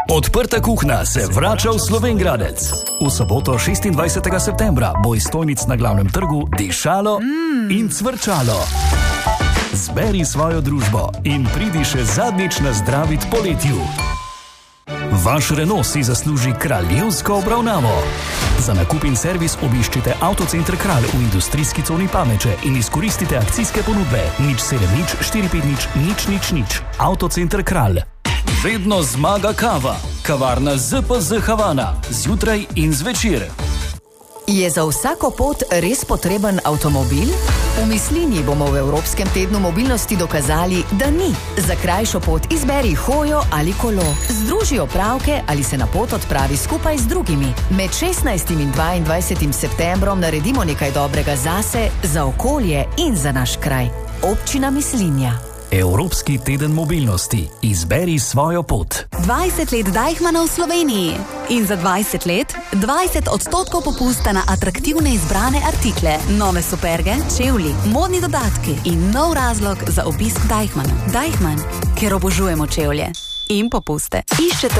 Odprta kuhna se vrača v Slovenj Gradec. V soboto 26. septembra bo iz stojnic na glavnem trgu dišalo in cvrčalo. Zberi svojo družbo in pridi še zadnjič nazdravit poletju. Vaš Renault si zasluži kraljevsko obravnavo. Za nakup in servis obiščite Avtocenter Kralj v industrijski coni Pameče in izkoristite akcijske ponudbe 070 450 000. Avtocenter Kralj. Vedno zmaga kava. Kavarna ZPZ Havana. Zjutraj in zvečer. Je za vsako pot res potreben avtomobil? V Mislinji bomo v Evropskem tednu mobilnosti dokazali, da ni. Za krajšo pot izberi hojo ali kolo. Združi opravke ali se na pot odpravi skupaj z drugimi. Med 16. in 22. septembrom naredimo nekaj dobrega zase, za okolje in za naš kraj. Občina Mislinja. Evropski teden mobilnosti. Izberi svojo pot. 20 let Deichmanna v Sloveniji. In za 20 let 20% popusta na atraktivne izbrane artikle, nove superge, čevlji, modni dodatki in nov razlog za obisk Deichmanna. Deichmann, ker obožujemo čevlje in popuste. Iščete